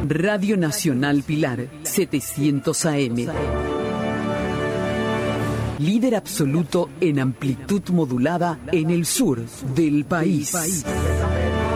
Radio Nacional Pilar, 700 AM. Líder absoluto en amplitud modulada en el sur del país.